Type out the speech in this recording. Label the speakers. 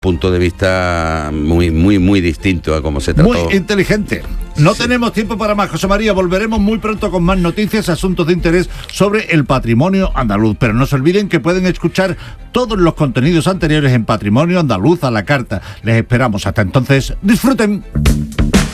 Speaker 1: punto de vista muy distinto a cómo se trató.
Speaker 2: Muy inteligente. No tenemos tiempo para más, José María. Volveremos muy pronto con más noticias, asuntos de interés sobre el patrimonio andaluz. Pero no se olviden que pueden escuchar todos los contenidos anteriores en Patrimonio Andaluz a la Carta. Les esperamos. Hasta entonces, disfruten.